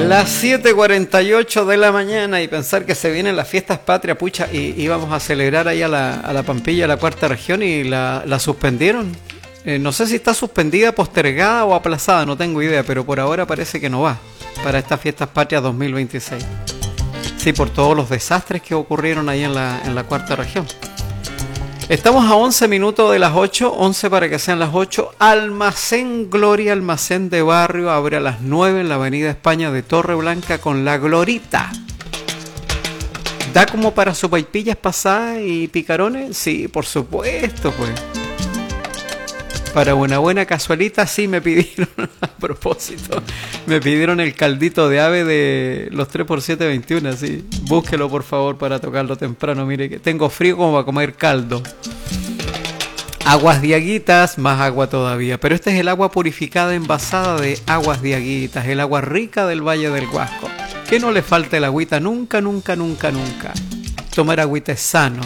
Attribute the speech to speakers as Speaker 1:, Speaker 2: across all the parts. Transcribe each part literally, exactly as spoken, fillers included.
Speaker 1: Las siete cuarenta y ocho de la mañana y pensar que se vienen las fiestas patrias, pucha, y íbamos a celebrar ahí a la, a la Pampilla, la cuarta región, y la, la suspendieron. Eh, no sé si está suspendida, postergada o aplazada, no tengo idea, pero por ahora parece que no va para estas fiestas patrias dos mil veintiséis. Sí, por todos los desastres que ocurrieron ahí en la, en la cuarta región. Estamos a once minutos de las ocho, once para que sean las ocho. Almacén Gloria, almacén de barrio, abre a las nueve en la avenida España de Torreblanca con la Glorita. ¿Da como para sopaipillas pasadas y picarones? Sí, por supuesto, pues. Para una buena cazuelita, sí me pidieron, a propósito, me pidieron el caldito de ave de los tres por siete veintiuno, sí. Búsquelo por favor para tocarlo temprano, mire que tengo frío como para comer caldo. Aguas Diaguitas, más agua todavía, pero este es el agua purificada envasada de Aguas Diaguitas, el agua rica del Valle del Huasco. Que no le falte el agüita nunca, nunca, nunca, nunca. Tomar agüita es sano.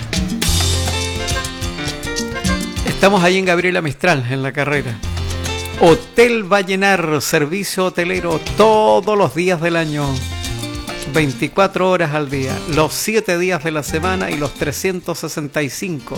Speaker 1: Estamos ahí en Gabriela Mistral, en la carrera. Hotel Vallenar, servicio hotelero todos los días del año. veinticuatro horas al día, los siete días de la semana y los trescientos sesenta y cinco.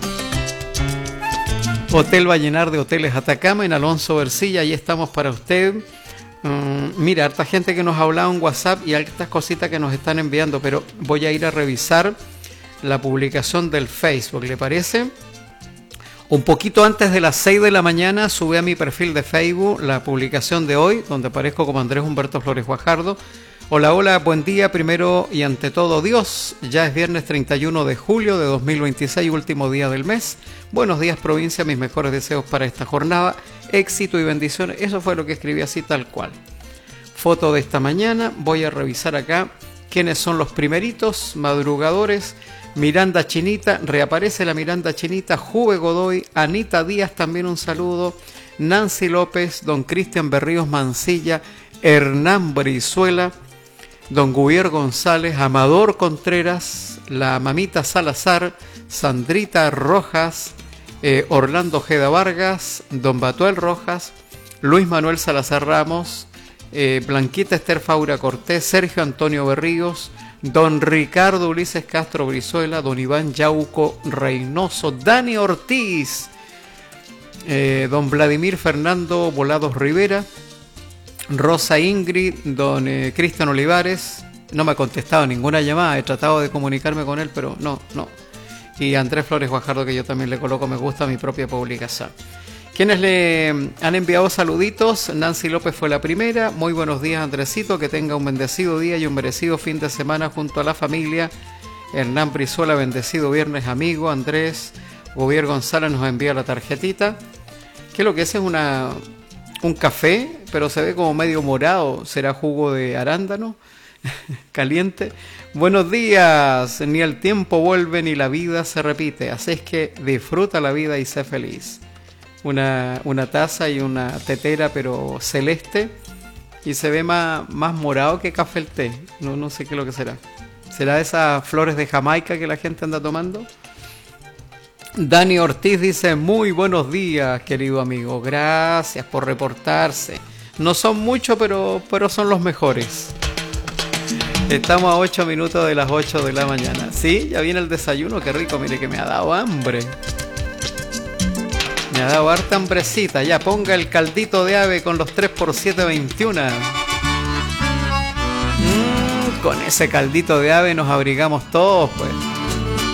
Speaker 1: Hotel Vallenar de Hoteles Atacama, en Alonso Versilla, ahí estamos para usted. Um, mira, harta gente que nos ha hablado en WhatsApp y hartas cositas que nos están enviando, pero voy a ir a revisar la publicación del Facebook, ¿le parece? Un poquito antes de las seis de la mañana subí a mi perfil de Facebook la publicación de hoy, donde aparezco como Andrés Humberto Flores Guajardo. Hola, hola, buen día, primero y ante todo Dios. Ya es viernes treinta y uno de julio de dos mil veintiséis, último día del mes. Buenos días, provincia, mis mejores deseos para esta jornada. Éxito y bendiciones. Eso fue lo que escribí así tal cual. Foto de esta mañana. Voy a revisar acá quiénes son los primeritos madrugadores. Miranda Chinita, reaparece la Miranda Chinita, Juve Godoy, Anita Díaz, también un saludo, Nancy López, don Cristian Berríos Mancilla, Hernán Brizuela, don Gubier González, Amador Contreras, la mamita Salazar, Sandrita Rojas, eh, Orlando Ojeda Vargas, don Batuel Rojas, Luis Manuel Salazar Ramos, eh, Blanquita Esther Faura Cortés, Sergio Antonio Berríos, don Ricardo Ulises Castro Brizuela, don Iván Yauco Reynoso, Dani Ortiz, eh, don Vladimir Fernando Volados Rivera, Rosa Ingrid, don eh, Cristian Olivares, no me ha contestado ninguna llamada, he tratado de comunicarme con él, pero no, no. Y Andrés Flores Guajardo, que yo también le coloco me gusta a mi propia publicación. Quienes le han enviado saluditos, Nancy López fue la primera. Muy buenos días, Andresito, que tenga un bendecido día y un merecido fin de semana junto a la familia. Hernán Brizuela, bendecido viernes, amigo. Andrés Gubier González nos envía la tarjetita. ¿Qué es lo que es? Es una, un café, pero se ve como medio morado. ¿Será jugo de arándano? Caliente. Buenos días. Ni el tiempo vuelve ni la vida se repite. Así es que disfruta la vida y sé feliz. Una, una taza y una tetera, pero celeste, y se ve más, más morado que café el té. No, no sé qué es lo que será. ¿Será esas flores de Jamaica que la gente anda tomando? Dani Ortiz dice, muy buenos días, querido amigo. Gracias por reportarse. No son muchos, pero, pero son los mejores. Estamos a ocho minutos de las ocho de la mañana. Sí, ya viene el desayuno, qué rico. Mire que me ha dado hambre. Me ha dado harta hambrecita. Ya ponga el caldito de ave con los tres por siete veintiuno. Mm, con ese caldito de ave nos abrigamos todos, pues.